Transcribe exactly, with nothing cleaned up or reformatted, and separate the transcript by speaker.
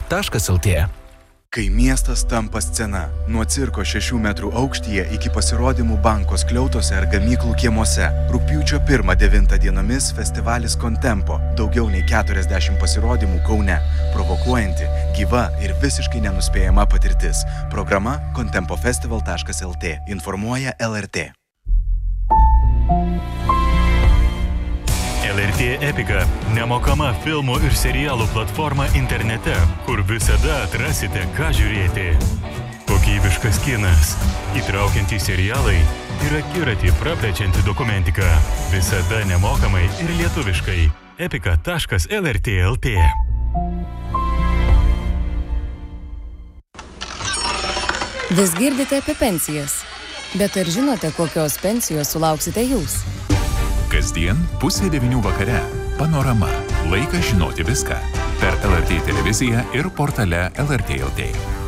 Speaker 1: taškas el tė.
Speaker 2: Kai miestas tampa scena, nuo cirko šešių metrų aukštyje iki pasirodymų banko skliautose ar gamyklų kiemuose. Rugpjūčio pirmą devintą dienomis festivalis Contempo. Daugiau nei keturiasdešimt pasirodymų Kaune. Provokuojanti, gyva ir visiškai nenuspėjama patirtis. Programa contempofestival taškas el tė. Informuoja el er tė.
Speaker 3: el er tė Epika – nemokama filmų ir serialų platforma internete, kur visada atrasite, ką žiūrėti. Kokybiškas kinas, įtraukiantys serialai ir akiratį praplečianti dokumentika. Visada nemokamai ir lietuviškai. epika taškas el er tė taškas el tė.
Speaker 4: Vis girdite apie pensijas. Bet ar žinote, kokios pensijos sulauksite jūs?
Speaker 5: Kasdien pusė devynių vakare. Panorama. Laikas žinoti viską. Per el er tė televiziją ir portale el er tė taškas el tė.